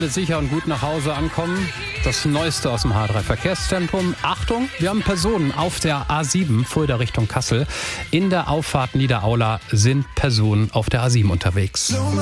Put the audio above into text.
Sicher und gut nach Hause ankommen. Das Neueste aus dem H3 Verkehrszentrum. Achtung, wir haben Personen auf der A7 Fulda Richtung Kassel. In der Auffahrt Niederaula sind Personen auf der A7 unterwegs.